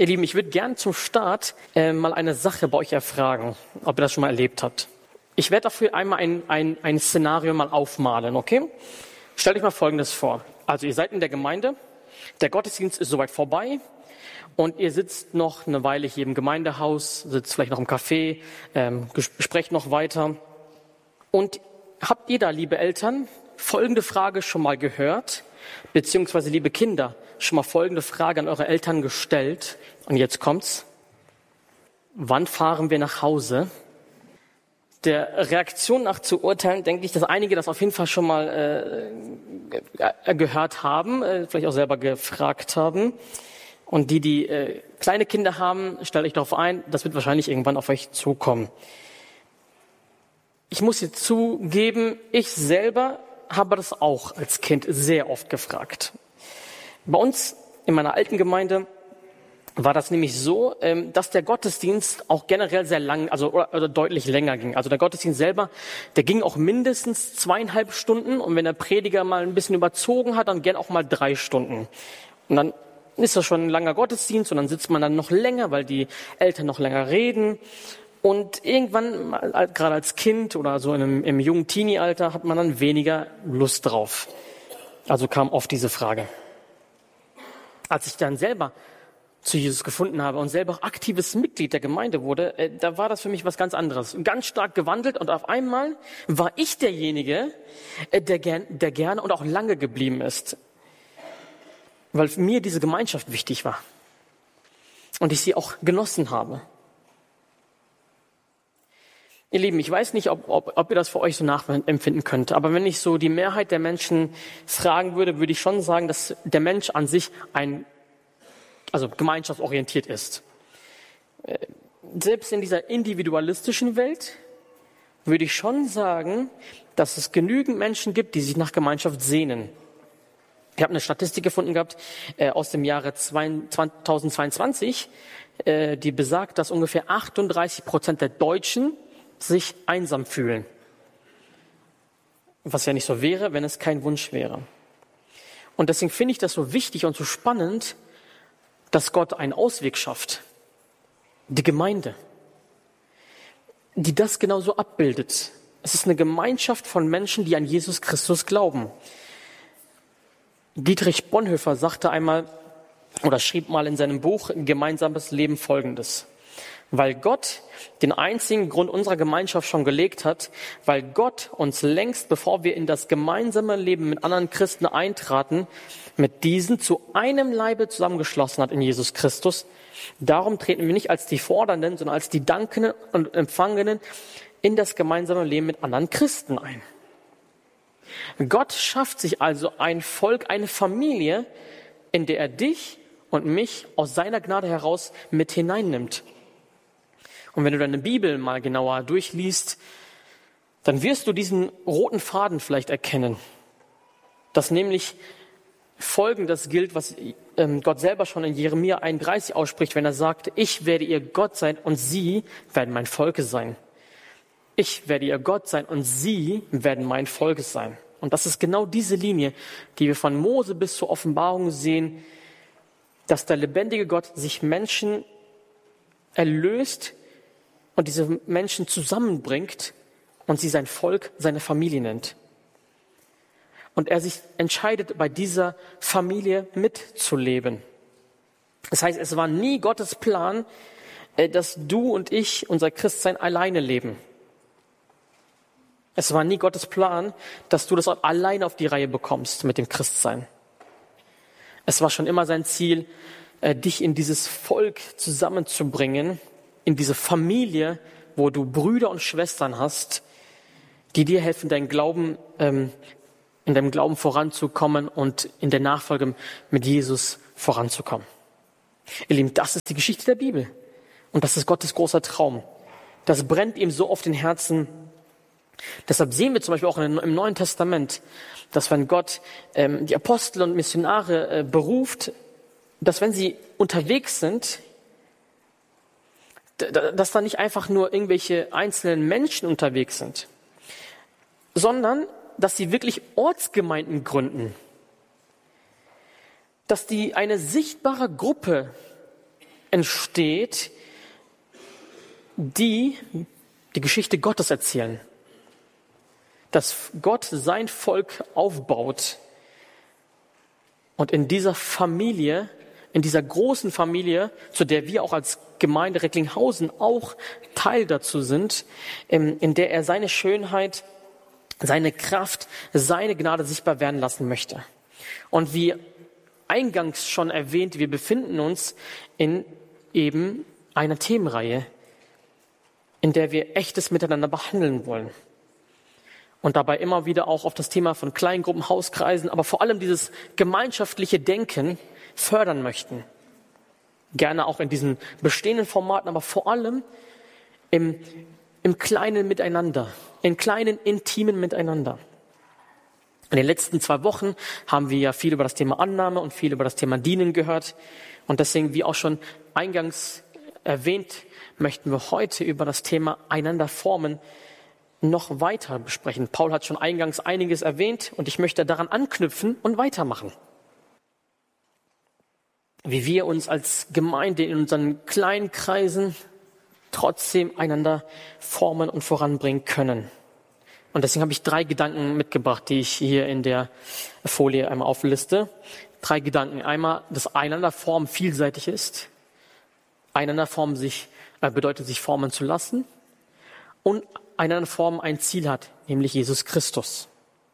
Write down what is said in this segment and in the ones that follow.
Ihr Lieben, ich würde gern zum Start mal eine Sache bei euch erfragen, ob ihr das schon mal erlebt habt. Ich werde dafür einmal ein Szenario mal aufmalen, okay? Stellt euch mal Folgendes vor. Also ihr seid in der Gemeinde, der Gottesdienst ist soweit vorbei und ihr sitzt noch eine Weile hier im Gemeindehaus, sitzt vielleicht noch im Café, sprecht noch weiter. Und habt ihr da, liebe Eltern, folgende Frage schon mal gehört, beziehungsweise liebe Kinder, schon mal folgende Frage an eure Eltern gestellt? Und jetzt kommt's. Wann fahren wir nach Hause? Der Reaktion nach zu urteilen, denke ich, dass einige das auf jeden Fall schon mal gehört haben, vielleicht auch selber gefragt haben. Und die kleine Kinder haben, stellt euch darauf ein, das wird wahrscheinlich irgendwann auf euch zukommen. Ich muss jetzt zugeben, ich selber habe das auch als Kind sehr oft gefragt. Bei uns in meiner alten Gemeinde war das nämlich so, dass der Gottesdienst auch generell sehr lang, oder deutlich länger ging. Also der Gottesdienst selber, der ging auch mindestens 2,5 Stunden und wenn der Prediger mal ein bisschen überzogen hat, dann gern auch mal 3 Stunden. Und dann ist das schon ein langer Gottesdienst und dann sitzt man dann noch länger, weil die Eltern noch länger reden. Und irgendwann, gerade als Kind oder so im jungen Teenie-Alter, hat man dann weniger Lust drauf. Also kam oft diese Frage. Als ich dann selber zu Jesus gefunden habe und selber auch aktives Mitglied der Gemeinde wurde, da war das für mich was ganz anderes. Ganz stark gewandelt und auf einmal war ich derjenige, der gerne und auch lange geblieben ist. Weil mir diese Gemeinschaft wichtig war. Und ich sie auch genossen habe. Ihr Lieben, ich weiß nicht, ob ihr das für euch so nachempfinden könnt, aber wenn ich so die Mehrheit der Menschen fragen würde, würde ich schon sagen, dass der Mensch an sich gemeinschaftsorientiert ist. Selbst in dieser individualistischen Welt würde ich schon sagen, dass es genügend Menschen gibt, die sich nach Gemeinschaft sehnen. Ich habe eine Statistik gefunden gehabt aus dem Jahre 2022, die besagt, dass ungefähr 38% der Deutschen sich einsam fühlen. Was ja nicht so wäre, wenn es kein Wunsch wäre. Und deswegen finde ich das so wichtig und so spannend, dass Gott einen Ausweg schafft. Die Gemeinde, die das genauso abbildet. Es ist eine Gemeinschaft von Menschen, die an Jesus Christus glauben. Dietrich Bonhoeffer sagte einmal oder schrieb mal in seinem Buch Gemeinsames Leben Folgendes. Weil Gott den einzigen Grund unserer Gemeinschaft schon gelegt hat, weil Gott uns längst, bevor wir in das gemeinsame Leben mit anderen Christen eintraten, mit diesen zu einem Leibe zusammengeschlossen hat in Jesus Christus. Darum treten wir nicht als die Fordernden, sondern als die Dankenden und Empfangenen in das gemeinsame Leben mit anderen Christen ein. Gott schafft sich also ein Volk, eine Familie, in der er dich und mich aus seiner Gnade heraus mit hineinnimmt. Und wenn du deine Bibel mal genauer durchliest, dann wirst du diesen roten Faden vielleicht erkennen, dass nämlich Folgendes gilt, was Gott selber schon in Jeremia 31 ausspricht, wenn er sagt, ich werde ihr Gott sein und sie werden mein Volk sein. Ich werde ihr Gott sein und sie werden mein Volk sein. Und das ist genau diese Linie, die wir von Mose bis zur Offenbarung sehen, dass der lebendige Gott sich Menschen erlöst und diese Menschen zusammenbringt und sie sein Volk, seine Familie nennt. Und er sich entscheidet, bei dieser Familie mitzuleben. Das heißt, es war nie Gottes Plan, dass du und ich unser Christsein alleine leben. Es war nie Gottes Plan, dass du das alleine auf die Reihe bekommst mit dem Christsein. Es war schon immer sein Ziel, dich in dieses Volk zusammenzubringen, in diese Familie, wo du Brüder und Schwestern hast, die dir helfen, in deinem Glauben voranzukommen und in der Nachfolge mit Jesus voranzukommen. Ihr Lieben, das ist die Geschichte der Bibel. Und das ist Gottes großer Traum. Das brennt ihm so auf den Herzen. Deshalb sehen wir zum Beispiel auch im Neuen Testament, dass wenn Gott die Apostel und Missionare beruft, dass wenn sie unterwegs sind, dass da nicht einfach nur irgendwelche einzelnen Menschen unterwegs sind, sondern dass sie wirklich Ortsgemeinden gründen. Dass die eine sichtbare Gruppe entsteht, die Geschichte Gottes erzählen. Dass Gott sein Volk aufbaut und in dieser Familie, in dieser großen Familie, zu der wir auch als Gemeinde Recklinghausen auch Teil dazu sind, in der er seine Schönheit, seine Kraft, seine Gnade sichtbar werden lassen möchte. Und wie eingangs schon erwähnt, wir befinden uns in eben einer Themenreihe, in der wir echtes Miteinander behandeln wollen. Und dabei immer wieder auch auf das Thema von Kleingruppen, Hauskreisen, aber vor allem dieses gemeinschaftliche Denken fördern möchten. Gerne auch in diesen bestehenden Formaten, aber vor allem im kleinen Miteinander, in kleinen, intimen Miteinander. In den letzten 2 Wochen haben wir ja viel über das Thema Annahme und viel über das Thema Dienen gehört. Und deswegen, wie auch schon eingangs erwähnt, möchten wir heute über das Thema Einander formen noch weiter besprechen. Paul hat schon eingangs einiges erwähnt und ich möchte daran anknüpfen und weitermachen. Wie wir uns als Gemeinde in unseren kleinen Kreisen trotzdem einander formen und voranbringen können. Und deswegen habe ich 3 Gedanken mitgebracht, die ich hier in der Folie einmal aufliste. 3 Gedanken. Einmal, dass einander formen vielseitig ist. Einander formen bedeutet, sich formen zu lassen. Und einander formen ein Ziel hat, nämlich Jesus Christus.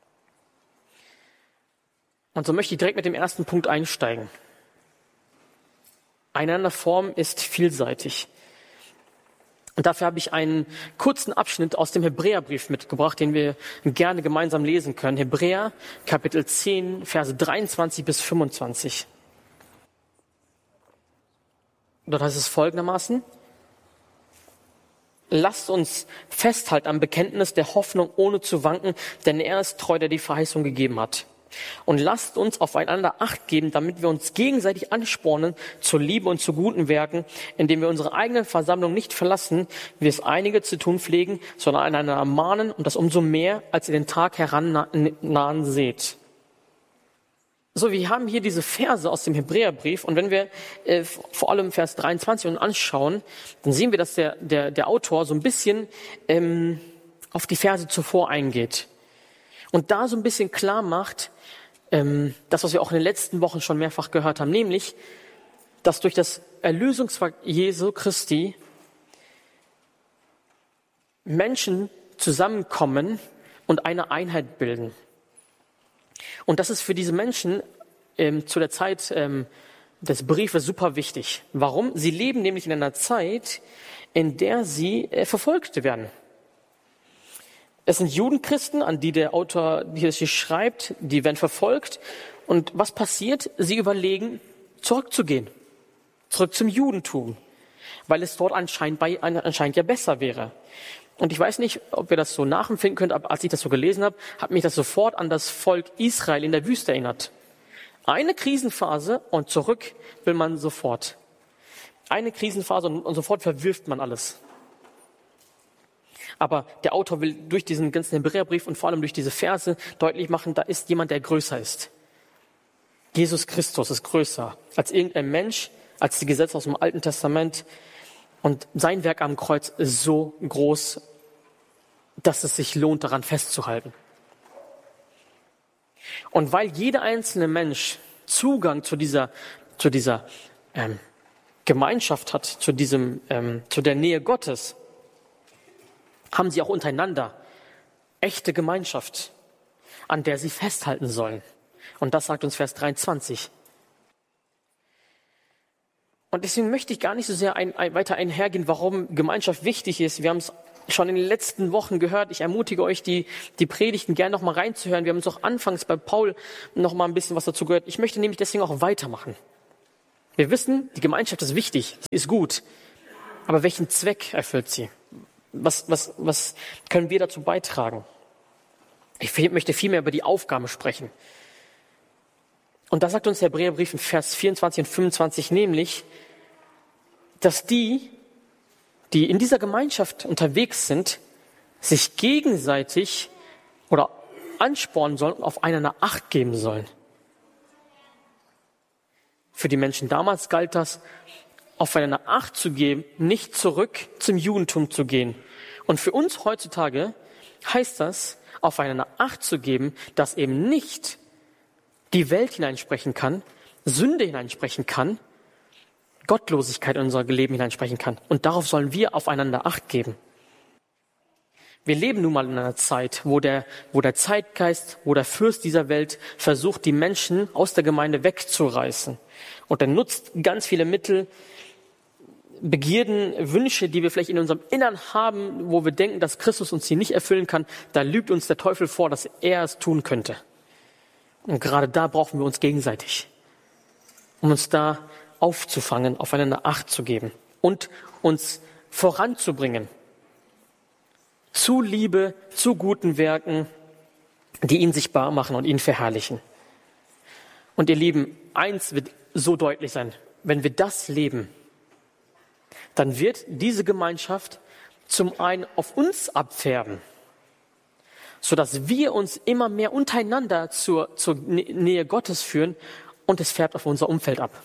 Und so möchte ich direkt mit dem ersten Punkt einsteigen. Einander formen ist vielseitig. Und dafür habe ich einen kurzen Abschnitt aus dem Hebräerbrief mitgebracht, den wir gerne gemeinsam lesen können. Hebräer, Kapitel 10, Verse 23 bis 25. Dort heißt es folgendermaßen: Lasst uns festhalten am Bekenntnis der Hoffnung, ohne zu wanken, denn er ist treu, der die Verheißung gegeben hat. Und lasst uns aufeinander Acht geben, damit wir uns gegenseitig anspornen zur Liebe und zu guten Werken, indem wir unsere eigenen Versammlung nicht verlassen, wie es einige zu tun pflegen, sondern einander ermahnen und das umso mehr, als ihr den Tag herannahen seht. So, wir haben hier diese Verse aus dem Hebräerbrief und wenn wir vor allem Vers 23 uns anschauen, dann sehen wir, dass der Autor so ein bisschen auf die Verse zuvor eingeht und da so ein bisschen klar macht, das, was wir auch in den letzten Wochen schon mehrfach gehört haben, nämlich, dass durch das Erlösungswerk Jesu Christi Menschen zusammenkommen und eine Einheit bilden. Und das ist für diese Menschen zu der Zeit des Briefes super wichtig. Warum? Sie leben nämlich in einer Zeit, in der sie verfolgt werden. Es sind Judenchristen, an die der Autor hier schreibt, die werden verfolgt. Und was passiert? Sie überlegen, zurückzugehen, zurück zum Judentum, weil es dort anscheinend ja besser wäre. Und ich weiß nicht, ob ihr das so nachempfinden könnt, aber als ich das so gelesen habe, hat mich das sofort an das Volk Israel in der Wüste erinnert. Eine Krisenphase und zurück will man sofort. Eine Krisenphase und sofort verwirft man alles. Aber der Autor will durch diesen ganzen Hebräerbrief und vor allem durch diese Verse deutlich machen, da ist jemand, der größer ist. Jesus Christus ist größer als irgendein Mensch, als die Gesetze aus dem Alten Testament. Und sein Werk am Kreuz ist so groß, dass es sich lohnt, daran festzuhalten. Und weil jeder einzelne Mensch Zugang zu dieser Gemeinschaft hat, zu der Nähe Gottes, haben sie auch untereinander echte Gemeinschaft, an der sie festhalten sollen. Und das sagt uns Vers 23. Und deswegen möchte ich gar nicht so sehr weiter einhergehen, warum Gemeinschaft wichtig ist. Wir haben es schon in den letzten Wochen gehört. Ich ermutige euch, die Predigten gerne noch mal reinzuhören. Wir haben uns auch anfangs bei Paul noch mal ein bisschen was dazu gehört. Ich möchte nämlich deswegen auch weitermachen. Wir wissen, die Gemeinschaft ist wichtig, sie ist gut. Aber welchen Zweck erfüllt sie? Was können wir dazu beitragen? Ich möchte vielmehr über die Aufgaben sprechen. Und da sagt uns der Hebräerbrief in Vers 24 und 25 nämlich, dass die in dieser Gemeinschaft unterwegs sind, sich gegenseitig oder anspornen sollen und aufeinander Acht geben sollen. Für die Menschen damals galt das, aufeinander Acht zu geben, nicht zurück zum Judentum zu gehen. Und für uns heutzutage heißt das, aufeinander Acht zu geben, dass eben nicht die Welt hineinsprechen kann, Sünde hineinsprechen kann, Gottlosigkeit in unser Leben hineinsprechen kann. Und darauf sollen wir aufeinander Acht geben. Wir leben nun mal in einer Zeit, wo der Zeitgeist, wo der Fürst dieser Welt versucht, die Menschen aus der Gemeinde wegzureißen. Und er nutzt ganz viele Mittel, Begierden, Wünsche, die wir vielleicht in unserem Innern haben, wo wir denken, dass Christus uns sie nicht erfüllen kann. Da lügt uns der Teufel vor, dass er es tun könnte. Und gerade da brauchen wir uns gegenseitig, um uns da aufzufangen, aufeinander Acht zu geben und uns voranzubringen. Zu Liebe, zu guten Werken, die ihn sichtbar machen und ihn verherrlichen. Und ihr Lieben, eins wird so deutlich sein, wenn wir das leben, dann wird diese Gemeinschaft zum einen auf uns abfärben, sodass wir uns immer mehr untereinander zur Nähe Gottes führen und es färbt auf unser Umfeld ab.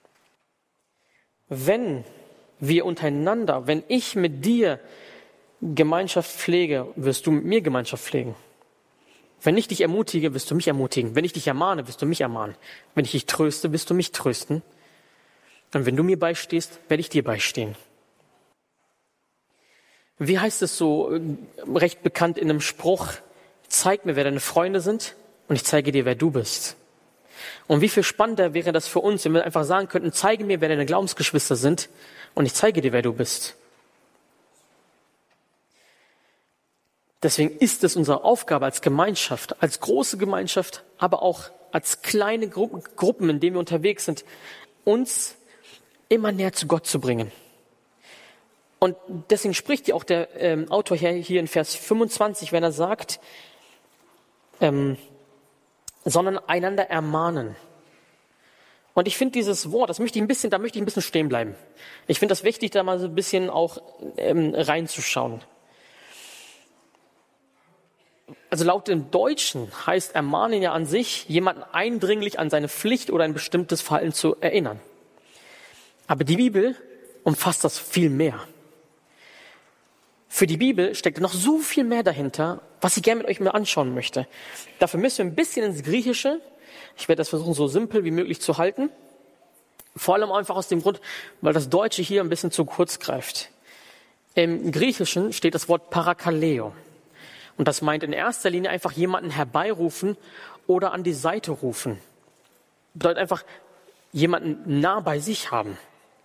Wenn wir untereinander, wenn ich mit dir Gemeinschaft pflege, wirst du mit mir Gemeinschaft pflegen. Wenn ich dich ermutige, wirst du mich ermutigen. Wenn ich dich ermahne, wirst du mich ermahnen. Wenn ich dich tröste, wirst du mich trösten. Und wenn du mir beistehst, werde ich dir beistehen. Wie heißt es so recht bekannt in einem Spruch? Zeig mir, wer deine Freunde sind und ich zeige dir, wer du bist. Und wie viel spannender wäre das für uns, wenn wir einfach sagen könnten, zeige mir, wer deine Glaubensgeschwister sind und ich zeige dir, wer du bist. Deswegen ist es unsere Aufgabe als Gemeinschaft, als große Gemeinschaft, aber auch als kleine Gruppen, in denen wir unterwegs sind, uns immer näher zu Gott zu bringen. Und deswegen spricht ja auch der Autor hier in Vers 25, wenn er sagt, sondern einander ermahnen. Und ich finde dieses Wort, da möchte ich ein bisschen stehen bleiben. Ich finde das wichtig, da mal so ein bisschen auch reinzuschauen. Also laut dem Deutschen heißt ermahnen ja an sich, jemanden eindringlich an seine Pflicht oder ein bestimmtes Verhalten zu erinnern. Aber die Bibel umfasst das viel mehr. Für die Bibel steckt noch so viel mehr dahinter, was ich gerne mit euch mal anschauen möchte. Dafür müssen wir ein bisschen ins Griechische. Ich werde das versuchen, so simpel wie möglich zu halten. Vor allem einfach aus dem Grund, weil das Deutsche hier ein bisschen zu kurz greift. Im Griechischen steht das Wort Parakaleo. Und das meint in erster Linie einfach jemanden herbeirufen oder an die Seite rufen. Bedeutet einfach jemanden nah bei sich haben.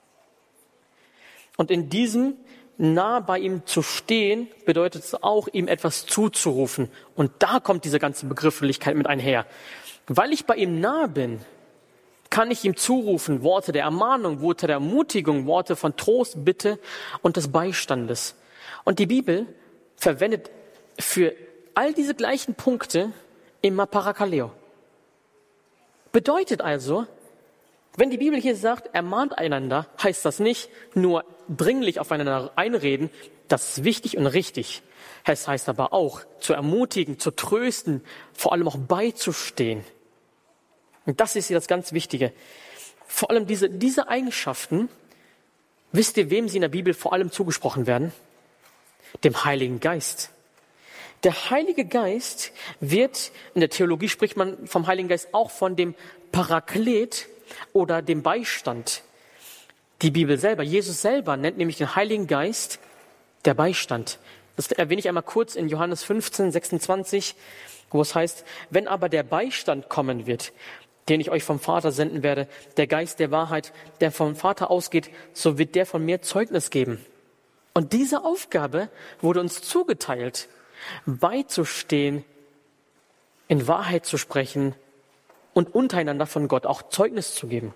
Und in diesem nah bei ihm zu stehen, bedeutet es auch, ihm etwas zuzurufen. Und da kommt diese ganze Begrifflichkeit mit einher. Weil ich bei ihm nah bin, kann ich ihm zurufen, Worte der Ermahnung, Worte der Ermutigung, Worte von Trost, Bitte und des Beistandes. Und die Bibel verwendet für all diese gleichen Punkte immer Parakaleo. Bedeutet also, wenn die Bibel hier sagt, ermahnt einander, heißt das nicht nur dringlich aufeinander einreden, das ist wichtig und richtig. Es heißt aber auch, zu ermutigen, zu trösten, vor allem auch beizustehen. Und das ist hier das ganz Wichtige. Vor allem diese Eigenschaften, wisst ihr, wem sie in der Bibel vor allem zugesprochen werden? Dem Heiligen Geist. Der Heilige Geist wird, in der Theologie spricht man vom Heiligen Geist auch von dem Paraklet oder dem Beistand. Die Bibel selber, Jesus selber nennt nämlich den Heiligen Geist der Beistand. Das erwähne ich einmal kurz in Johannes 15, 26, wo es heißt, wenn aber der Beistand kommen wird, den ich euch vom Vater senden werde, der Geist der Wahrheit, der vom Vater ausgeht, so wird der von mir Zeugnis geben. Und diese Aufgabe wurde uns zugeteilt, beizustehen, in Wahrheit zu sprechen und untereinander von Gott auch Zeugnis zu geben.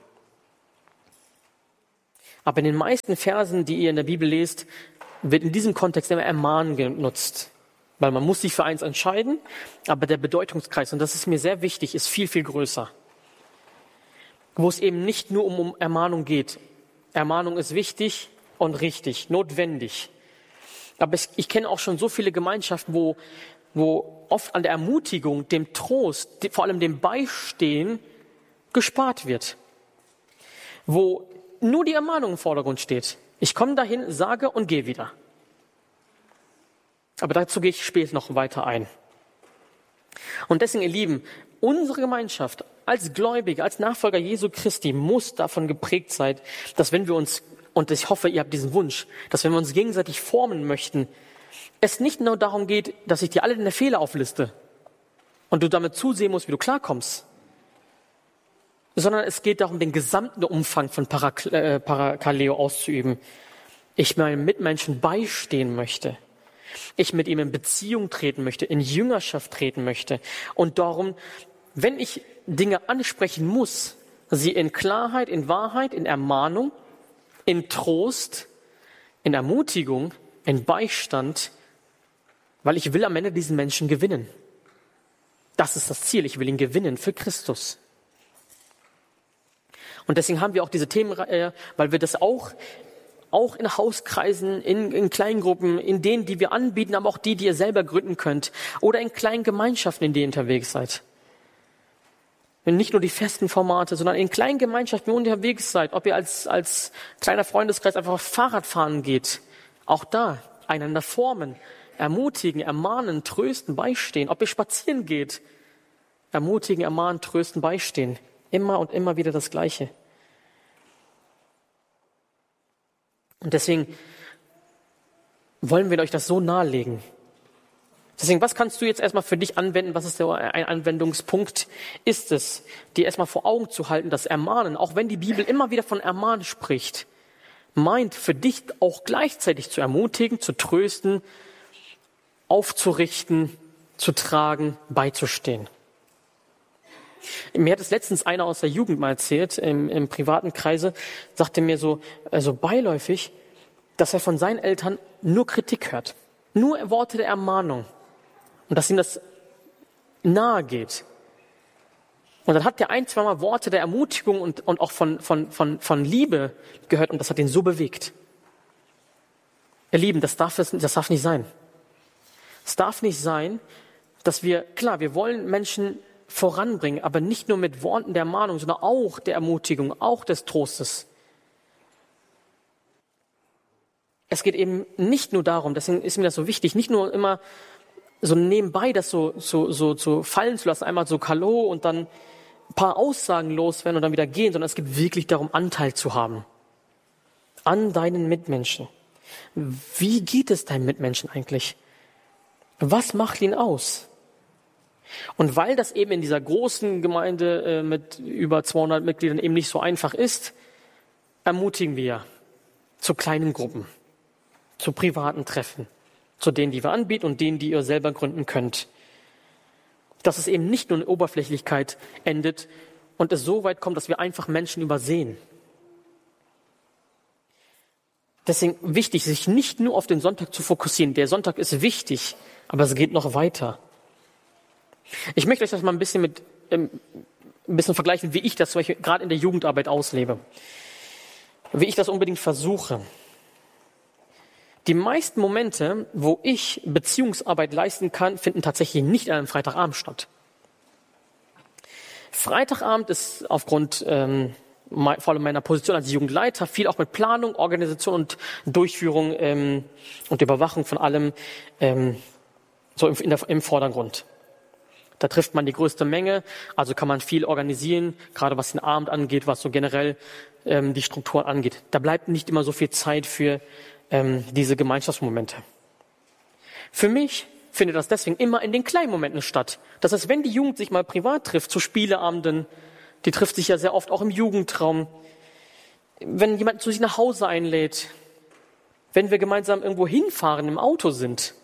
Aber in den meisten Versen, die ihr in der Bibel lest, wird in diesem Kontext immer Ermahnen genutzt. Weil man muss sich für eins entscheiden, aber der Bedeutungskreis, und das ist mir sehr wichtig, ist viel, viel größer. Wo es eben nicht nur um Ermahnung geht. Ermahnung ist wichtig und richtig, notwendig. Aber ich kenne auch schon so viele Gemeinschaften, wo oft an der Ermutigung, dem Trost, vor allem dem Beistehen gespart wird. Wo nur die Ermahnung im Vordergrund steht. Ich komme dahin, sage und gehe wieder. Aber dazu gehe ich später noch weiter ein. Und deswegen, ihr Lieben, unsere Gemeinschaft als Gläubige, als Nachfolger Jesu Christi muss davon geprägt sein, dass wenn wir uns, und ich hoffe, ihr habt diesen Wunsch, dass wenn wir uns gegenseitig formen möchten, es nicht nur darum geht, dass ich dir alle deine Fehler aufliste und du damit zusehen musst, wie du klarkommst, sondern es geht darum, den gesamten Umfang von Parakaleo auszuüben. Ich meinem Mitmenschen beistehen möchte. Ich mit ihm in Beziehung treten möchte, in Jüngerschaft treten möchte. Und darum, wenn ich Dinge ansprechen muss, sie in Klarheit, in Wahrheit, in Ermahnung, in Trost, in Ermutigung, in Beistand, weil ich will am Ende diesen Menschen gewinnen. Das ist das Ziel, ich will ihn gewinnen für Christus. Und deswegen haben wir auch diese Themenreihe, weil wir das auch in Hauskreisen, in Kleingruppen, in denen, die wir anbieten, aber auch die ihr selber gründen könnt. Oder in kleinen Gemeinschaften, in denen ihr unterwegs seid. Und nicht nur die festen Formate, sondern in kleinen Gemeinschaften, wo ihr unterwegs seid. Ob ihr als kleiner Freundeskreis einfach Fahrrad fahren geht. Auch da einander formen, ermutigen, ermahnen, trösten, beistehen. Ob ihr spazieren geht, ermutigen, ermahnen, trösten, beistehen. Immer und immer wieder das Gleiche. Und deswegen wollen wir euch das so nahelegen. Deswegen, was kannst du jetzt erstmal für dich anwenden? Was ist ein Anwendungspunkt? Ist es, dir erstmal vor Augen zu halten, das Ermahnen, auch wenn die Bibel immer wieder von Ermahnen spricht, meint für dich auch gleichzeitig zu ermutigen, zu trösten, aufzurichten, zu tragen, beizustehen. Mir hat es letztens einer aus der Jugend mal erzählt, im privaten Kreise, sagte mir so beiläufig, dass er von seinen Eltern nur Kritik hört. Nur Worte der Ermahnung. Und dass ihm das nahe geht. Und dann hat er ein, zweimal Worte der Ermutigung und auch von Liebe gehört und das hat ihn so bewegt. Ihr Lieben, das darf nicht sein. Es darf nicht sein, dass wir wollen Menschen voranbringen, aber nicht nur mit Worten der Ermahnung, sondern auch der Ermutigung, auch des Trostes. Es geht eben nicht nur darum, deswegen ist mir das so wichtig, nicht nur immer so nebenbei das so fallen zu lassen, einmal so Hallo und dann ein paar Aussagen loswerden und dann wieder gehen, sondern es geht wirklich darum, Anteil zu haben an deinen Mitmenschen. Wie geht es deinem Mitmenschen eigentlich? Was macht ihn aus? Und weil das eben in dieser großen Gemeinde mit über 200 Mitgliedern eben nicht so einfach ist, ermutigen wir zu kleinen Gruppen, zu privaten Treffen, zu denen, die wir anbieten und denen, die ihr selber gründen könnt. Dass es eben nicht nur in Oberflächlichkeit endet und es so weit kommt, dass wir einfach Menschen übersehen. Deswegen wichtig, sich nicht nur auf den Sonntag zu fokussieren. Der Sonntag ist wichtig, aber es geht noch weiter. Ich möchte euch das mal ein bisschen vergleichen, wie ich das zum Beispiel gerade in der Jugendarbeit auslebe. Wie ich das unbedingt versuche. Die meisten Momente, wo ich Beziehungsarbeit leisten kann, finden tatsächlich nicht an einem Freitagabend statt. Freitagabend ist aufgrund vor allem meiner Position als Jugendleiter viel auch mit Planung, Organisation und Durchführung und Überwachung von allem im Vordergrund. Da trifft man die größte Menge, also kann man viel organisieren, gerade was den Abend angeht, was so generell die Strukturen angeht. Da bleibt nicht immer so viel Zeit für diese Gemeinschaftsmomente. Für mich findet das deswegen immer in den kleinen Momenten statt. Das heißt, wenn die Jugend sich mal privat trifft, zu Spieleabenden, die trifft sich ja sehr oft auch im Jugendraum, wenn jemand zu sich nach Hause einlädt, wenn wir gemeinsam irgendwo hinfahren, im Auto sind,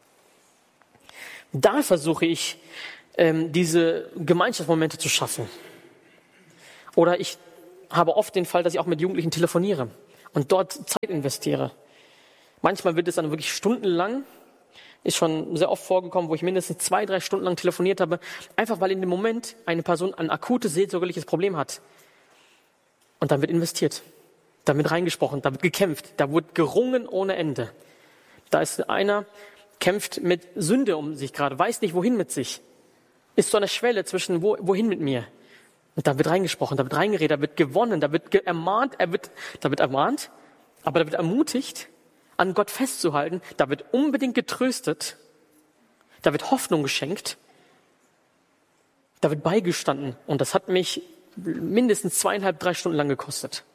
da versuche ich, diese Gemeinschaftsmomente zu schaffen. Oder ich habe oft den Fall, dass ich auch mit Jugendlichen telefoniere und dort Zeit investiere. Manchmal wird es dann wirklich stundenlang, ist schon sehr oft vorgekommen, wo ich mindestens 2-3 Stunden lang telefoniert habe, einfach weil in dem Moment eine Person ein akutes seelsorgerliches Problem hat. Und dann wird investiert, da wird reingesprochen, da wird gekämpft, da wird gerungen ohne Ende. Da ist einer, kämpft mit Sünde um sich gerade, weiß nicht wohin mit sich, ist so eine Schwelle zwischen wohin mit mir. Und da wird reingesprochen, da wird reingeredet, da wird gewonnen, da wird ermahnt, da wird ermahnt, aber da wird ermutigt, an Gott festzuhalten, da wird unbedingt getröstet, da wird Hoffnung geschenkt, da wird beigestanden. Und das hat mich mindestens 2,5, 3 Stunden lang gekostet.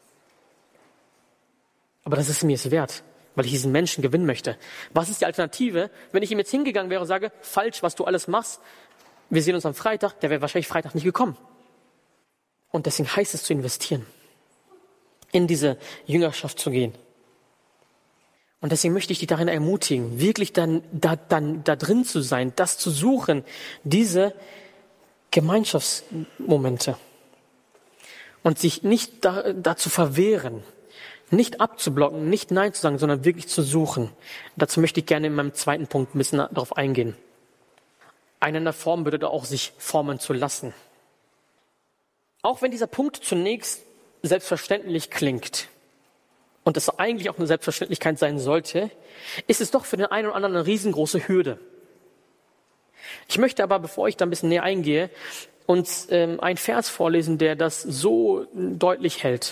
Aber das ist mir es wert, weil ich diesen Menschen gewinnen möchte. Was ist die Alternative, wenn ich ihm jetzt hingegangen wäre und sage, falsch, was du alles machst, wir sehen uns am Freitag, der wäre wahrscheinlich Freitag nicht gekommen. Und deswegen heißt es zu investieren, in diese Jüngerschaft zu gehen. Und deswegen möchte ich dich darin ermutigen, wirklich dann da drin zu sein, das zu suchen, diese Gemeinschaftsmomente. Und sich nicht da zu verwehren, nicht abzublocken, nicht Nein zu sagen, sondern wirklich zu suchen. Dazu möchte ich gerne in meinem zweiten Punkt ein bisschen darauf eingehen. Einander formen bedeutet auch, sich formen zu lassen. Auch wenn dieser Punkt zunächst selbstverständlich klingt und es eigentlich auch eine Selbstverständlichkeit sein sollte, ist es doch für den einen oder anderen eine riesengroße Hürde. Ich möchte aber, bevor ich da ein bisschen näher eingehe, uns einen Vers vorlesen, der das so deutlich hält.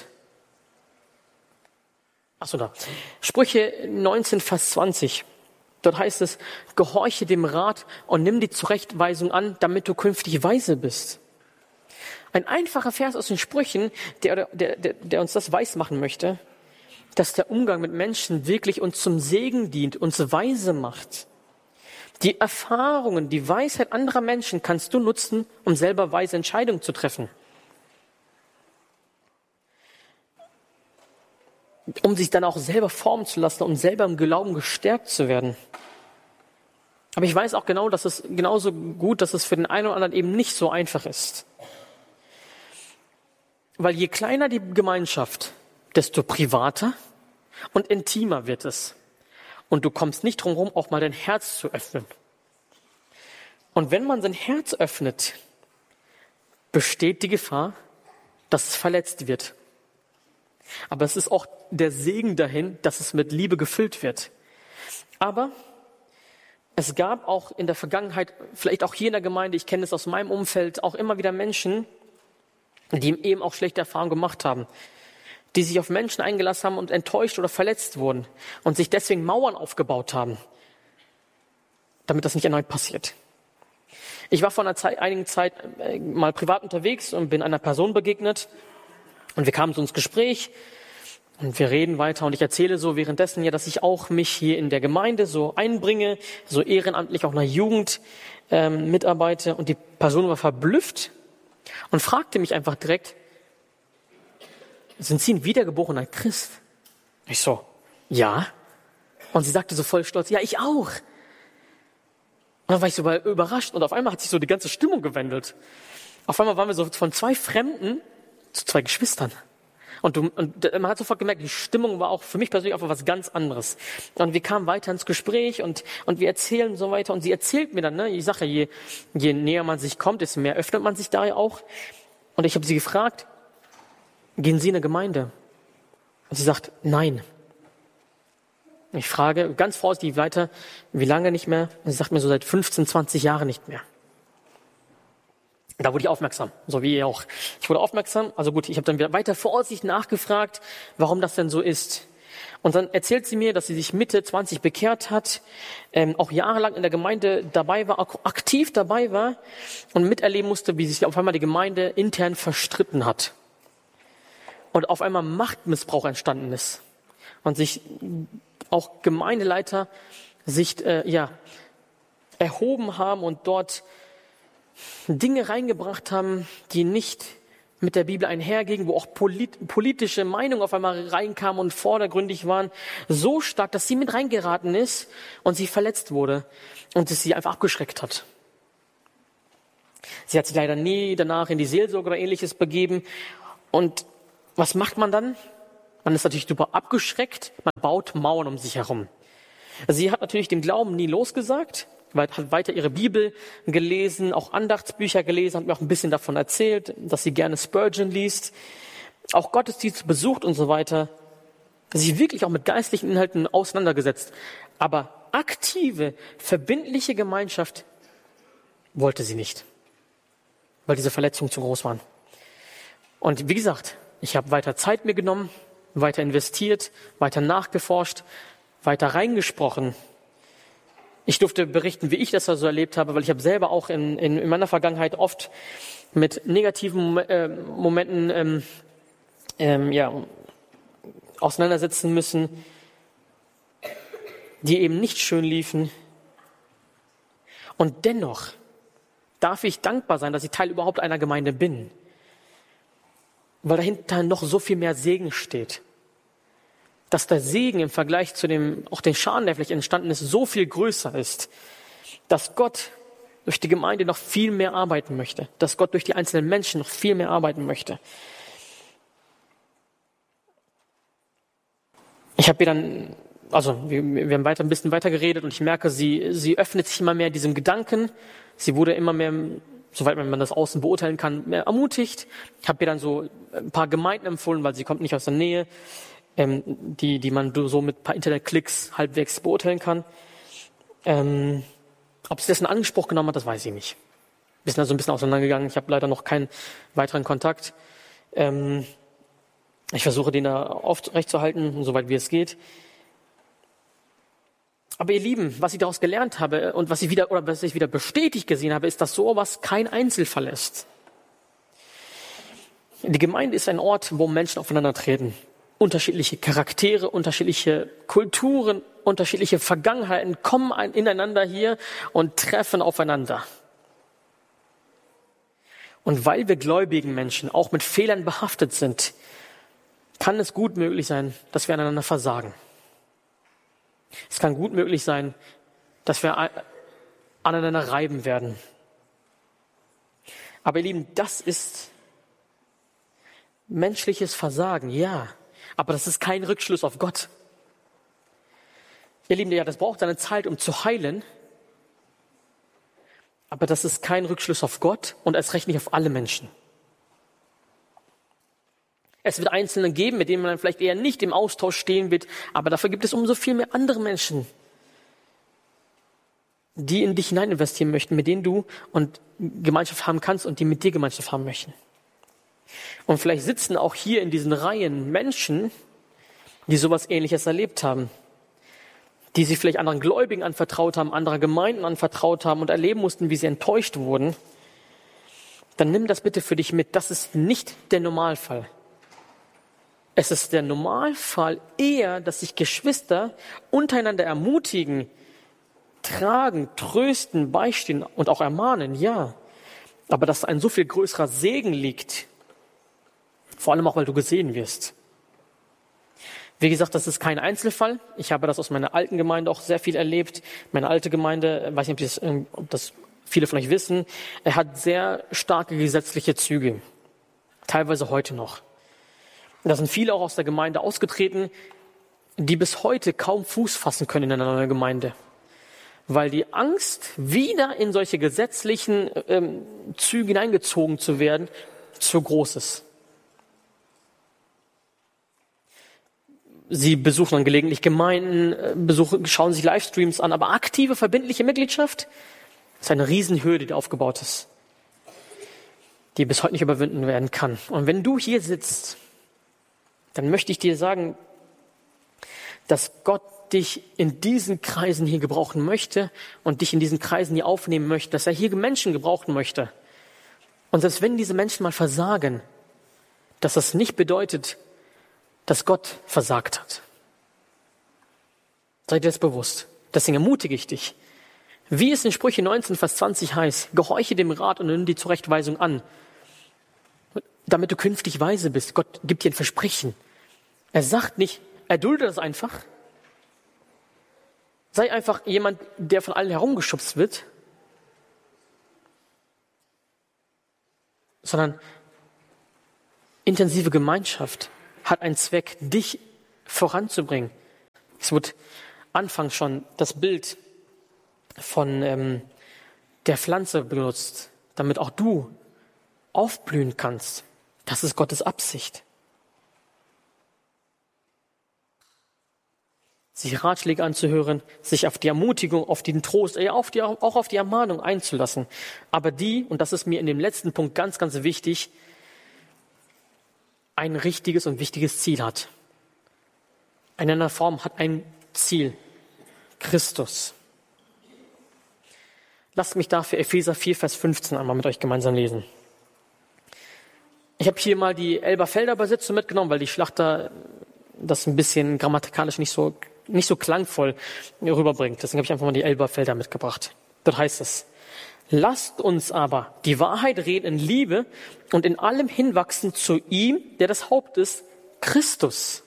Achso, da. Sprüche 19, Vers 20. Dort heißt es, gehorche dem Rat und nimm die Zurechtweisung an, damit du künftig weise bist. Ein einfacher Vers aus den Sprüchen, der uns das weismachen möchte, dass der Umgang mit Menschen wirklich uns zum Segen dient, uns weise macht. Die Erfahrungen, die Weisheit anderer Menschen kannst du nutzen, um selber weise Entscheidungen zu treffen. Um sich dann auch selber formen zu lassen, um selber im Glauben gestärkt zu werden. Aber ich weiß auch genau, dass es genauso gut, dass es für den einen oder anderen eben nicht so einfach ist. Weil je kleiner die Gemeinschaft, desto privater und intimer wird es. Und du kommst nicht drum herum, auch mal dein Herz zu öffnen. Und wenn man sein Herz öffnet, besteht die Gefahr, dass es verletzt wird. Aber es ist auch der Segen dahin, dass es mit Liebe gefüllt wird. Aber es gab auch in der Vergangenheit, vielleicht auch hier in der Gemeinde, ich kenne es aus meinem Umfeld, auch immer wieder Menschen, die eben auch schlechte Erfahrungen gemacht haben, die sich auf Menschen eingelassen haben und enttäuscht oder verletzt wurden und sich deswegen Mauern aufgebaut haben, damit das nicht erneut passiert. Ich war vor einigen Zeit mal privat unterwegs und bin einer Person begegnet und wir kamen so ins Gespräch und wir reden weiter und ich erzähle so währenddessen ja, dass ich auch mich hier in der Gemeinde so einbringe, so ehrenamtlich auch in der Jugend mitarbeite und die Person war verblüfft und fragte mich einfach direkt, sind Sie ein wiedergeborener Christ? Ich so, ja. Und sie sagte so voll stolz, ja, ich auch. Und dann war ich so überrascht und auf einmal hat sich so die ganze Stimmung gewendet. Auf einmal waren wir so von 2 Fremden zu 2 Geschwistern. Und man hat sofort gemerkt, die Stimmung war auch für mich persönlich einfach was ganz anderes. Und wir kamen weiter ins Gespräch und wir erzählen so weiter. Und sie erzählt mir dann, ich sage ja, je näher man sich kommt, desto mehr öffnet man sich da ja auch. Und ich habe sie gefragt, gehen Sie in eine Gemeinde? Und sie sagt, nein. Ich frage ganz vorsichtig weiter, wie lange nicht mehr? Und sie sagt mir so seit 15, 20 Jahren nicht mehr. Da wurde ich aufmerksam, so wie ihr auch. Ich wurde aufmerksam, also gut, ich habe dann wieder weiter vorsichtig nachgefragt, warum das denn so ist. Und dann erzählt sie mir, dass sie sich Mitte 20 bekehrt hat, auch jahrelang in der Gemeinde dabei war, auch aktiv dabei war und miterleben musste, wie sich auf einmal die Gemeinde intern verstritten hat. Und auf einmal Machtmissbrauch entstanden ist. Und sich auch Gemeindeleiter sich erhoben haben und dort Dinge reingebracht haben, die nicht mit der Bibel einhergingen, wo auch politische Meinungen auf einmal reinkamen und vordergründig waren, so stark, dass sie mit reingeraten ist und sie verletzt wurde und es sie einfach abgeschreckt hat. Sie hat sich leider nie danach in die Seelsorge oder Ähnliches begeben. Und was macht man dann? Man ist natürlich super abgeschreckt, man baut Mauern um sich herum. Sie hat natürlich den Glauben nie losgesagt, hat weiter ihre Bibel gelesen, auch Andachtsbücher gelesen, hat mir auch ein bisschen davon erzählt, dass sie gerne Spurgeon liest, auch Gottesdienst besucht und so weiter, sich wirklich auch mit geistlichen Inhalten auseinandergesetzt. Aber aktive, verbindliche Gemeinschaft wollte sie nicht, weil diese Verletzungen zu groß waren. Und wie gesagt, ich habe weiter Zeit mir genommen, weiter investiert, weiter nachgeforscht, weiter reingesprochen. Ich durfte berichten, wie ich das so erlebt habe, weil ich habe selber auch in meiner Vergangenheit oft mit negativen Momenten auseinandersetzen müssen, die eben nicht schön liefen. Und dennoch darf ich dankbar sein, dass ich Teil überhaupt einer Gemeinde bin, weil dahinter noch so viel mehr Segen steht. Dass der Segen im Vergleich zu auch den Schaden, der vielleicht entstanden ist, so viel größer ist, dass Gott durch die Gemeinde noch viel mehr arbeiten möchte, dass Gott durch die einzelnen Menschen noch viel mehr arbeiten möchte. Ich habe ihr dann, wir haben ein bisschen weiter geredet und ich merke, sie öffnet sich immer mehr diesem Gedanken. Sie wurde immer mehr, soweit man das außen beurteilen kann, mehr ermutigt. Ich habe ihr dann so ein paar Gemeinden empfohlen, weil sie kommt nicht aus der Nähe, die man so mit ein paar Internetklicks halbwegs beurteilen kann. Ob sie das in Anspruch genommen hat, das weiß ich nicht. Wir sind also ein bisschen auseinandergegangen. Ich habe leider noch keinen weiteren Kontakt. Ich versuche, den da aufrechtzuerhalten, soweit wie es geht. Aber ihr Lieben, was ich daraus gelernt habe und was ich wieder bestätigt gesehen habe, ist, dass sowas kein Einzelfall ist. Die Gemeinde ist ein Ort, wo Menschen aufeinander treten. Unterschiedliche Charaktere, unterschiedliche Kulturen, unterschiedliche Vergangenheiten kommen ineinander hier und treffen aufeinander. Und weil wir gläubigen Menschen auch mit Fehlern behaftet sind, kann es gut möglich sein, dass wir aneinander versagen. Es kann gut möglich sein, dass wir aneinander reiben werden. Aber ihr Lieben, das ist menschliches Versagen, ja. Aber das ist kein Rückschluss auf Gott. Ihr Lieben, ja, das braucht seine Zeit, um zu heilen. Aber das ist kein Rückschluss auf Gott und erst recht nicht auf alle Menschen. Es wird Einzelne geben, mit denen man vielleicht eher nicht im Austausch stehen wird, aber dafür gibt es umso viel mehr andere Menschen, die in dich hinein investieren möchten, mit denen du und Gemeinschaft haben kannst und die mit dir Gemeinschaft haben möchten. Und vielleicht sitzen auch hier in diesen Reihen Menschen, die sowas Ähnliches erlebt haben, die sich vielleicht anderen Gläubigen anvertraut haben, anderen Gemeinden anvertraut haben und erleben mussten, wie sie enttäuscht wurden. Dann nimm das bitte für dich mit. Das ist nicht der Normalfall. Es ist der Normalfall eher, dass sich Geschwister untereinander ermutigen, tragen, trösten, beistehen und auch ermahnen, ja. Aber dass ein so viel größerer Segen liegt, vor allem auch, weil du gesehen wirst. Wie gesagt, das ist kein Einzelfall. Ich habe das aus meiner alten Gemeinde auch sehr viel erlebt. Meine alte Gemeinde, weiß nicht, ob das viele von euch wissen, hat sehr starke gesetzliche Züge. Teilweise heute noch. Da sind viele auch aus der Gemeinde ausgetreten, die bis heute kaum Fuß fassen können in einer neuen Gemeinde. Weil die Angst, wieder in solche gesetzlichen Züge hineingezogen zu werden, zu groß ist. Sie besuchen dann gelegentlich Gemeinden, schauen sich Livestreams an, aber aktive, verbindliche Mitgliedschaft ist eine Riesenhürde, die aufgebaut ist, die bis heute nicht überwunden werden kann. Und wenn du hier sitzt, dann möchte ich dir sagen, dass Gott dich in diesen Kreisen hier gebrauchen möchte und dich in diesen Kreisen hier aufnehmen möchte, dass er hier Menschen gebrauchen möchte. Und selbst wenn diese Menschen mal versagen, dass das nicht bedeutet, dass Gott versagt hat. Sei dir das bewusst. Deswegen ermutige ich dich. Wie es in Sprüche 19, Vers 20 heißt, gehorche dem Rat und nimm die Zurechtweisung an, damit du künftig weise bist. Gott gibt dir ein Versprechen. Er sagt nicht, erdulde das einfach. Sei einfach jemand, der von allen herumgeschubst wird, sondern intensive Gemeinschaft hat einen Zweck, dich voranzubringen. Es wird anfangs schon das Bild von der Pflanze benutzt, damit auch du aufblühen kannst. Das ist Gottes Absicht. Sich Ratschläge anzuhören, sich auf die Ermutigung, auf den Trost, auch auf die Ermahnung einzulassen. Aber und das ist mir in dem letzten Punkt ganz, ganz wichtig, ein richtiges und wichtiges Ziel hat. Eine andere Form hat ein Ziel. Christus. Lasst mich dafür Epheser 4, Vers 15 einmal mit euch gemeinsam lesen. Ich habe hier mal die Elberfelder Übersetzung mitgenommen, weil die Schlachter das ein bisschen grammatikalisch nicht so klangvoll rüberbringt. Deswegen habe ich einfach mal die Elberfelder mitgebracht. Dort heißt es: Lasst uns aber die Wahrheit reden in Liebe und in allem hinwachsen zu ihm, der das Haupt ist, Christus.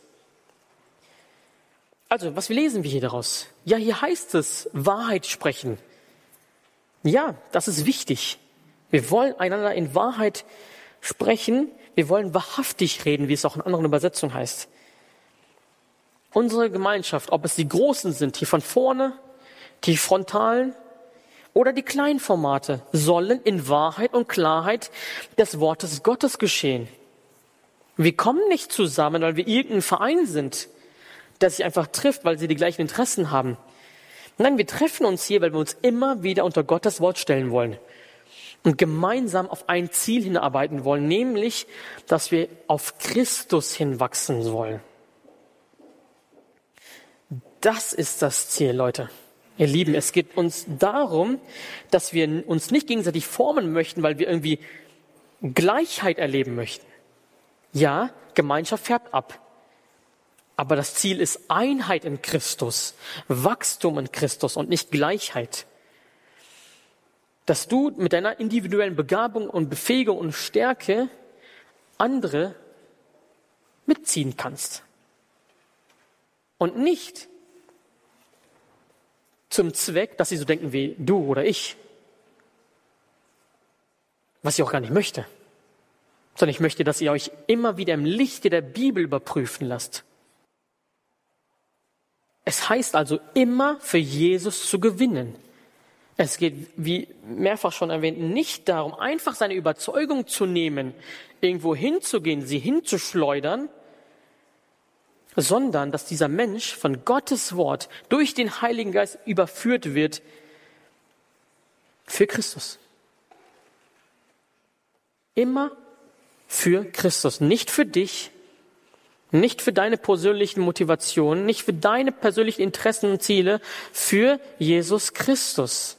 Also, was lesen wir hier daraus? Ja, hier heißt es, Wahrheit sprechen. Ja, das ist wichtig. Wir wollen einander in Wahrheit sprechen. Wir wollen wahrhaftig reden, wie es auch in anderen Übersetzungen heißt. Unsere Gemeinschaft, ob es die Großen sind, hier von vorne, die Frontalen oder die kleinen Formate, sollen in Wahrheit und Klarheit des Wortes Gottes geschehen. Wir kommen nicht zusammen, weil wir irgendein Verein sind, der sich einfach trifft, weil sie die gleichen Interessen haben. Nein, wir treffen uns hier, weil wir uns immer wieder unter Gottes Wort stellen wollen und gemeinsam auf ein Ziel hinarbeiten wollen, nämlich, dass wir auf Christus hinwachsen wollen. Das ist das Ziel, Leute. Ihr Lieben, es geht uns darum, dass wir uns nicht gegenseitig formen möchten, weil wir irgendwie Gleichheit erleben möchten. Ja, Gemeinschaft färbt ab. Aber das Ziel ist Einheit in Christus, Wachstum in Christus und nicht Gleichheit. Dass du mit deiner individuellen Begabung und Befähigung und Stärke andere mitziehen kannst. Und nicht zum Zweck, dass sie so denken wie du oder ich. Was ich auch gar nicht möchte. Sondern ich möchte, dass ihr euch immer wieder im Lichte der Bibel überprüfen lasst. Es heißt also, immer für Jesus zu gewinnen. Es geht, wie mehrfach schon erwähnt, nicht darum, einfach seine Überzeugung zu nehmen, irgendwo hinzugehen, sie hinzuschleudern, sondern dass dieser Mensch von Gottes Wort durch den Heiligen Geist überführt wird für Christus. Immer für Christus, nicht für dich, nicht für deine persönlichen Motivationen, nicht für deine persönlichen Interessen und Ziele, für Jesus Christus.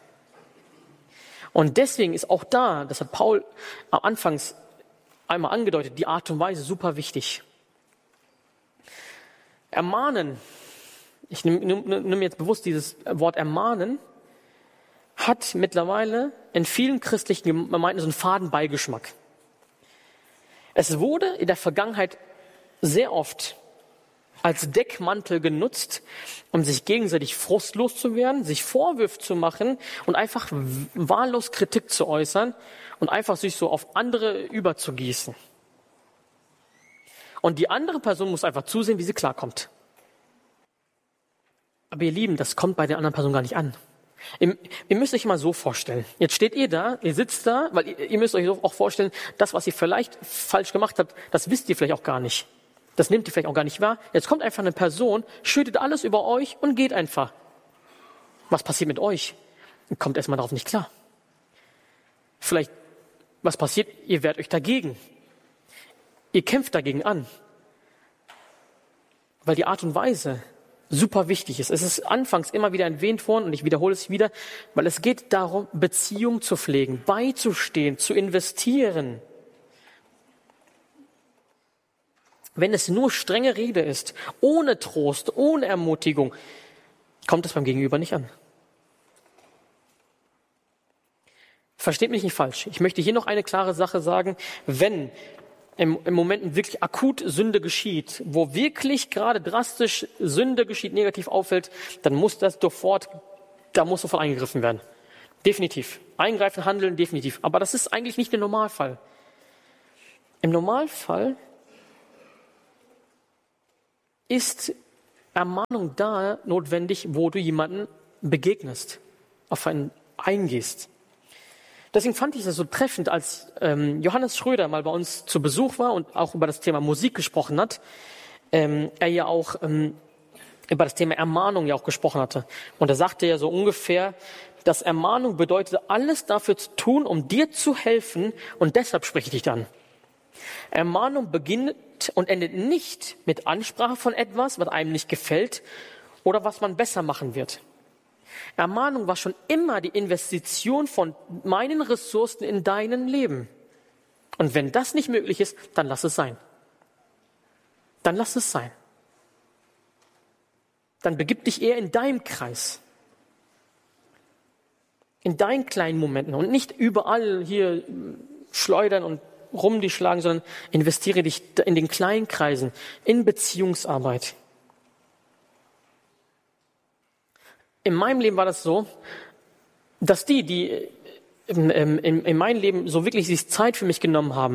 Und deswegen ist auch da, das hat Paul am Anfang einmal angedeutet, die Art und Weise super wichtig. Ermahnen, ich nehme jetzt bewusst dieses Wort ermahnen, hat mittlerweile in vielen christlichen Gemeinden so einen faden Beigeschmack. Es wurde in der Vergangenheit sehr oft als Deckmantel genutzt, um sich gegenseitig frustlos zu werden, sich Vorwürfe zu machen und einfach wahllos Kritik zu äußern und einfach sich so auf andere überzugießen. Und die andere Person muss einfach zusehen, wie sie klarkommt. Aber ihr Lieben, das kommt bei der anderen Person gar nicht an. Ihr müsst euch mal so vorstellen. Jetzt steht ihr da, ihr sitzt da, weil ihr müsst euch auch vorstellen, das, was ihr vielleicht falsch gemacht habt, das wisst ihr vielleicht auch gar nicht. Das nehmt ihr vielleicht auch gar nicht wahr. Jetzt kommt einfach eine Person, schüttet alles über euch und geht einfach. Was passiert mit euch? Ihr kommt erstmal darauf nicht klar. Vielleicht, was passiert? Ihr wehrt euch dagegen. Ihr kämpft dagegen an. Weil die Art und Weise super wichtig ist. Es ist anfangs immer wieder erwähnt worden und ich wiederhole es wieder, weil es geht darum, Beziehung zu pflegen, beizustehen, zu investieren. Wenn es nur strenge Rede ist, ohne Trost, ohne Ermutigung, kommt es beim Gegenüber nicht an. Versteht mich nicht falsch. Ich möchte hier noch eine klare Sache sagen. Wenn im Moment wirklich akut Sünde geschieht, wo wirklich gerade drastisch Sünde geschieht, negativ auffällt, dann muss da sofort eingegriffen werden. Definitiv. Eingreifen, handeln, definitiv. Aber das ist eigentlich nicht der Normalfall. Im Normalfall ist Ermahnung da notwendig, wo du jemanden begegnest, auf einen eingehst. Deswegen fand ich es so treffend, als Johannes Schröder mal bei uns zu Besuch war und auch über das Thema Musik gesprochen hat, er ja auch über das Thema Ermahnung ja auch gesprochen hatte. Und er sagte ja so ungefähr, dass Ermahnung bedeutet, alles dafür zu tun, um dir zu helfen und deshalb spreche ich dich an. Ermahnung beginnt und endet nicht mit Ansprache von etwas, was einem nicht gefällt oder was man besser machen wird. Ermahnung war schon immer die Investition von meinen Ressourcen in deinem Leben. Und wenn das nicht möglich ist, dann lass es sein. Dann lass es sein. Dann begib dich eher in deinem Kreis. In deinen kleinen Momenten und nicht überall hier schleudern und rum dich schlagen, sondern investiere dich in den kleinen Kreisen, in Beziehungsarbeit. In meinem Leben war das so, dass die in meinem Leben so wirklich sich Zeit für mich genommen haben,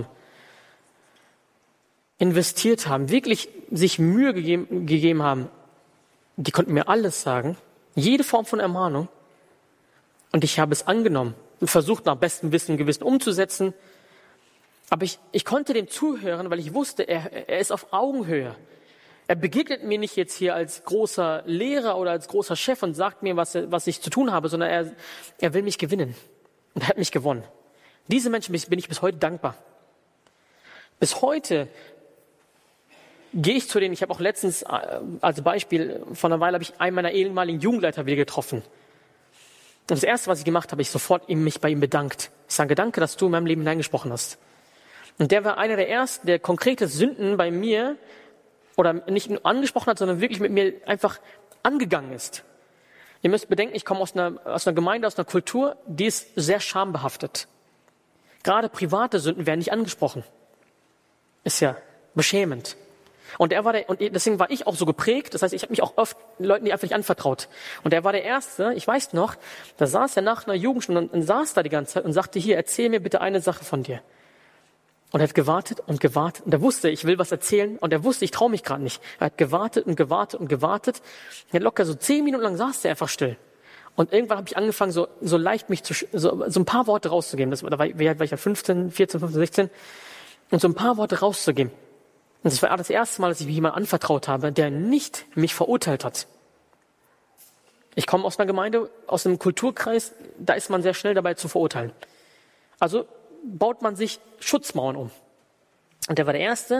investiert haben, wirklich sich Mühe gegeben haben, die konnten mir alles sagen, jede Form von Ermahnung. Und ich habe es angenommen und versucht, nach bestem Wissen und Gewissen umzusetzen. Aber ich konnte dem zuhören, weil ich wusste, er ist auf Augenhöhe. Er begegnet mir nicht jetzt hier als großer Lehrer oder als großer Chef und sagt mir, was ich zu tun habe, sondern er will mich gewinnen. Und er hat mich gewonnen. Diese Menschen bin ich bis heute dankbar. Bis heute gehe ich zu denen, ich habe auch letztens als Beispiel, vor einer Weile habe ich einen meiner ehemaligen Jugendleiter wieder getroffen. Und das Erste, was ich gemacht habe, ich sofort mich bei ihm bedankt. Ich sage, danke, dass du in meinem Leben hineingesprochen hast. Und der war einer der Ersten, der konkrete Sünden bei mir oder nicht nur angesprochen hat, sondern wirklich mit mir einfach angegangen ist. Ihr müsst bedenken, ich komme aus einer Gemeinde, aus einer Kultur, die ist sehr schambehaftet. Gerade private Sünden werden nicht angesprochen. Ist ja beschämend. Und deswegen war ich auch so geprägt, das heißt, ich habe mich auch oft Leuten, die einfach nicht anvertraut. Und er war der Erste, ich weiß noch, da saß er nach einer Jugendstunde und saß da die ganze Zeit und sagte, hier, erzähl mir bitte eine Sache von dir. Und er hat gewartet und gewartet und er wusste, ich will was erzählen und er wusste, ich traue mich gerade nicht. Er hat gewartet und gewartet und gewartet. Er hat locker so 10 Minuten lang saß er einfach still. Und irgendwann habe ich angefangen, so leicht mich so ein paar Worte rauszugeben. Da war ich ja 14, 15, 16 und so ein paar Worte rauszugeben. Und das war das erste Mal, dass ich mich jemandem anvertraut habe, der nicht mich verurteilt hat. Ich komme aus einer Gemeinde, aus einem Kulturkreis, da ist man sehr schnell dabei zu verurteilen. Also baut man sich Schutzmauern um. Und der war der Erste,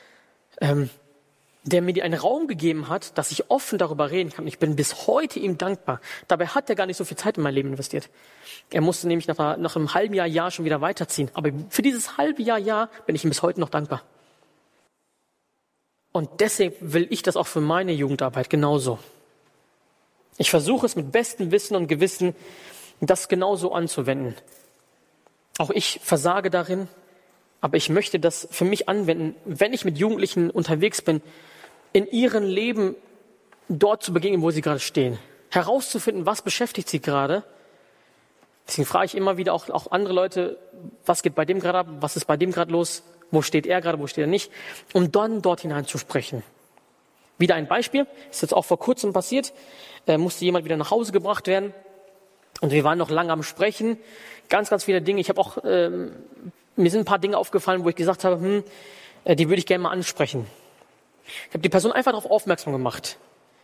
der mir einen Raum gegeben hat, dass ich offen darüber reden kann. Ich bin bis heute ihm dankbar. Dabei hat er gar nicht so viel Zeit in mein Leben investiert. Er musste nämlich nach einem halben Jahr schon wieder weiterziehen. Aber für dieses halbe Jahr bin ich ihm bis heute noch dankbar. Und deswegen will ich das auch für meine Jugendarbeit genauso. Ich versuche es mit bestem Wissen und Gewissen, das genauso anzuwenden. Auch ich versage darin, aber ich möchte das für mich anwenden, wenn ich mit Jugendlichen unterwegs bin, in ihrem Leben dort zu begegnen, wo sie gerade stehen. Herauszufinden, was beschäftigt sie gerade. Deswegen frage ich immer wieder auch andere Leute, was geht bei dem gerade ab, was ist bei dem gerade los, wo steht er gerade, wo steht er nicht, um dann dort hineinzusprechen. Wieder ein Beispiel, ist jetzt auch vor kurzem passiert, musste jemand wieder nach Hause gebracht werden und wir waren noch lange am Sprechen, ganz, ganz viele Dinge. Ich habe auch, mir sind ein paar Dinge aufgefallen, wo ich gesagt habe, die würde ich gerne mal ansprechen. Ich habe die Person einfach darauf aufmerksam gemacht.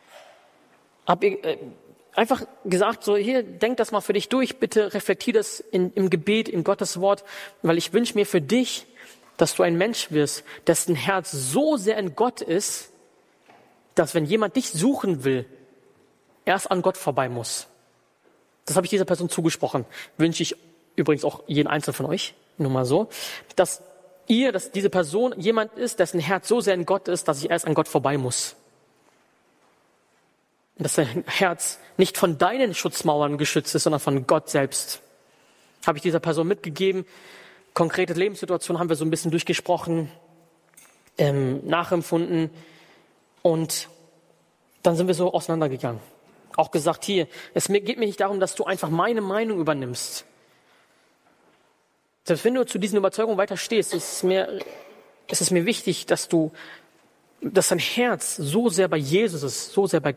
Habe einfach gesagt, so hier, denk das mal für dich durch, bitte reflektier das im Gebet, in Gottes Wort, weil ich wünsche mir für dich, dass du ein Mensch wirst, dessen Herz so sehr in Gott ist, dass wenn jemand dich suchen will, erst an Gott vorbei muss. Das habe ich dieser Person zugesprochen. Wünsche ich übrigens auch jeden Einzelnen von euch, nur mal so, dass diese Person jemand ist, dessen Herz so sehr in Gott ist, dass ich erst an Gott vorbei muss. Und dass dein Herz nicht von deinen Schutzmauern geschützt ist, sondern von Gott selbst. Habe ich dieser Person mitgegeben. Konkrete Lebenssituationen haben wir so ein bisschen durchgesprochen, nachempfunden und dann sind wir so auseinandergegangen. Auch gesagt, hier, geht mir nicht darum, dass du einfach meine Meinung übernimmst. Selbst wenn du zu diesen Überzeugungen weiter stehst, ist es mir wichtig, dass dein Herz so sehr bei Jesus ist, so sehr bei